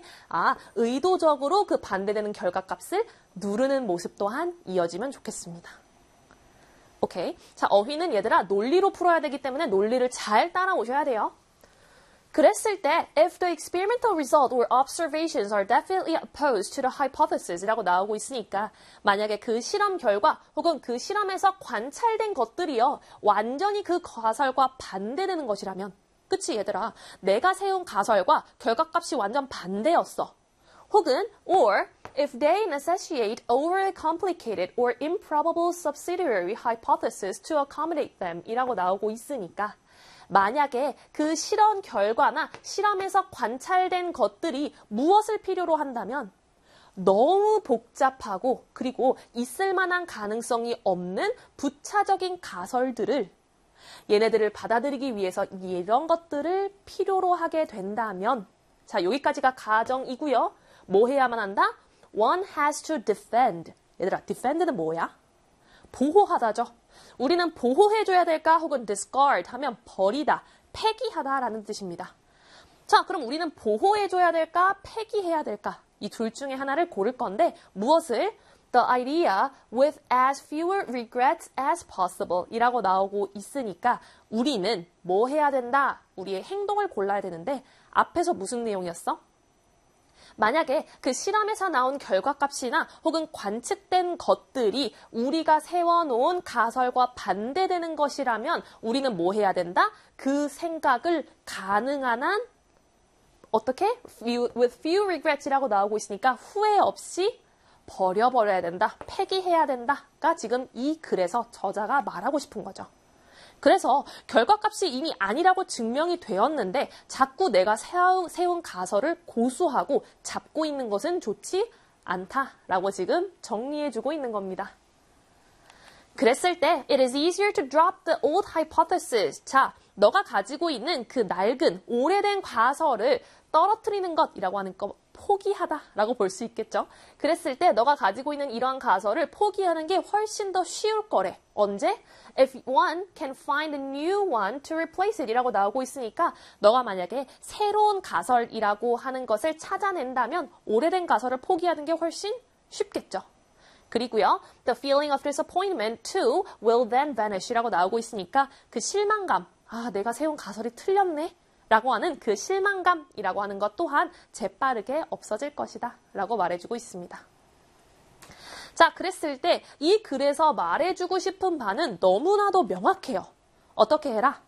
의도적으로 그 반대되는 결과값을 누르는 모습 또한 이어지면 좋겠습니다. 오케이. 자, 어휘는 얘들아 논리로 풀어야 되기 때문에 논리를 잘 따라오셔야 돼요. 그랬을 때 if the experimental result or observations are definitely opposed to the hypothesis 라고 나오고 있으니까 만약에 그 실험 결과 혹은 그 실험에서 관찰된 것들이요 완전히 그 가설과 반대되는 것이라면 그치 얘들아 내가 세운 가설과 결과값이 완전 반대였어. 혹은 or if they necessitate overly complicated or improbable subsidiary hypothesis to accommodate them 이라고 나오고 있으니까 만약에 그 실험 결과나 실험에서 관찰된 것들이 무엇을 필요로 한다면 너무 복잡하고 그리고 있을 만한 가능성이 없는 부차적인 가설들을 얘네들을 받아들이기 위해서 이런 것들을 필요로 하게 된다면 자 여기까지가 가정이고요. 뭐 해야만 한다? One has to defend. 얘들아 defend는 뭐야? 보호하다죠. 우리는 보호해줘야 될까 혹은 discard 하면 버리다, 폐기하다라는 뜻입니다. 자, 그럼 우리는 보호해줘야 될까, 폐기해야 될까? 이 둘 중에 하나를 고를 건데 무엇을? The idea with as fewer regrets as possible 이라고 나오고 있으니까 우리는 뭐 해야 된다? 우리의 행동을 골라야 되는데 앞에서 무슨 내용이었어? 만약에 그 실험에서 나온 결과값이나 혹은 관측된 것들이 우리가 세워놓은 가설과 반대되는 것이라면 우리는 뭐 해야 된다? 그 생각을 가능한 한 어떻게? With few regrets이라고 나오고 있으니까 후회 없이 버려버려야 된다. 폐기해야 된다가 지금 이 글에서 저자가 말하고 싶은 거죠. 그래서 결과값이 이미 아니라고 증명이 되었는데 자꾸 내가 세운 가설을 고수하고 잡고 있는 것은 좋지 않다라고 지금 정리해주고 있는 겁니다. 그랬을 때 it is easier to drop the old hypothesis. 자, 너가 가지고 있는 그 낡은 오래된 가설을 떨어뜨리는 것이라고 하는 거 포기하다라고 볼 수 있겠죠. 그랬을 때 너가 가지고 있는 이러한 가설을 포기하는 게 훨씬 더 쉬울 거래. 언제? If one can find a new one to replace it 이라고 나오고 있으니까 너가 만약에 새로운 가설이라고 하는 것을 찾아낸다면 오래된 가설을 포기하는 게 훨씬 쉽겠죠. 그리고요. The feeling of disappointment too will then vanish 이라고 나오고 있으니까 그 실망감, 내가 세운 가설이 틀렸네 라고 하는 그 실망감이라고 하는 것 또한 재빠르게 없어질 것이다 라고 말해주고 있습니다. 자, 그랬을 때 이 글에서 말해주고 싶은 바는 너무나도 명확해요. 어떻게 해라?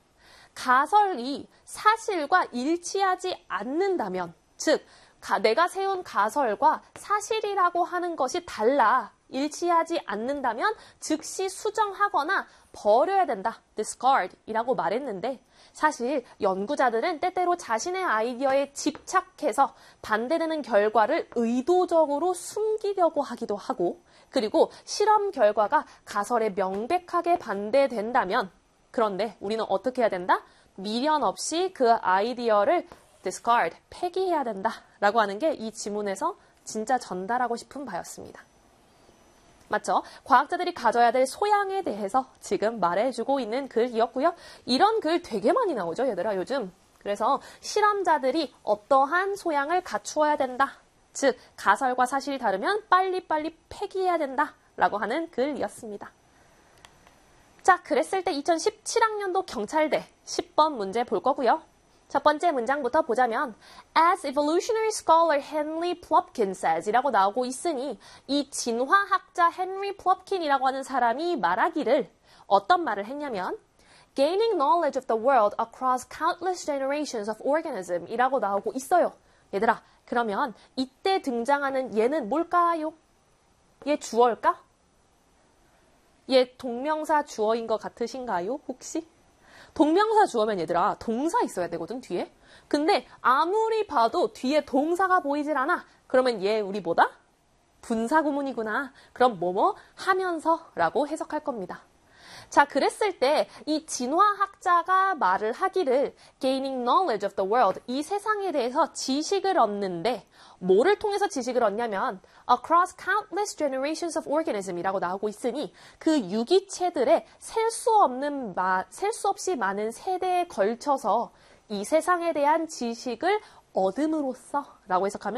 가설이 사실과 일치하지 않는다면, 즉 내가 세운 가설과 사실이라고 하는 것이 달라 일치하지 않는다면 즉시 수정하거나 버려야 된다. discard 이라고 말했는데 사실 연구자들은 때때로 자신의 아이디어에 집착해서 반대되는 결과를 의도적으로 숨기려고 하기도 하고 그리고 실험 결과가 가설에 명백하게 반대된다면 그런데 우리는 어떻게 해야 된다? 미련 없이 그 아이디어를 discard, 폐기해야 된다라고 하는 게 이 지문에서 진짜 전달하고 싶은 바였습니다. 맞죠? 과학자들이 가져야 될 소양에 대해서 지금 말해주고 있는 글이었고요. 이런 글 되게 많이 나오죠, 얘들아, 요즘. 그래서 실험자들이 어떠한 소양을 갖추어야 된다. 즉, 가설과 사실이 다르면 빨리빨리 폐기해야 된다라고 하는 글이었습니다. 자, 그랬을 때 2017학년도 경찰대 10번 문제 볼 거고요. 첫 번째 문장부터 보자면 As evolutionary scholar Henry Plopkin says 이라고 나오고 있으니 이 진화학자 헨리 플롭킨이라고 하는 사람이 말하기를 어떤 말을 했냐면 Gaining knowledge of the world across countless generations of organism 이라고 나오고 있어요. 얘들아, 그러면 이때 등장하는 얘는 뭘까요? 얘 주어일까? 얘 동명사 주어인 것 같으신가요? 혹시? 동명사 주어면 얘들아 동사 있어야 되거든 뒤에. 근데 아무리 봐도 뒤에 동사가 보이질 않아. 그러면 얘 우리 뭐다? 분사구문이구나. 그럼 뭐뭐 하면서 라고 해석할 겁니다. 자, 그랬을 때 이 진화학자가 말을 하기를 gaining knowledge of the world 이 세상에 대해서 지식을 얻는데 뭐를 통해서 지식을 얻냐면 across countless generations of organism 이라고 나오고 있으니 그 유기체들의 셀 수 없이 많은 세대에 걸쳐서 이 세상에 대한 지식을 얻음으로써 라고 해석하면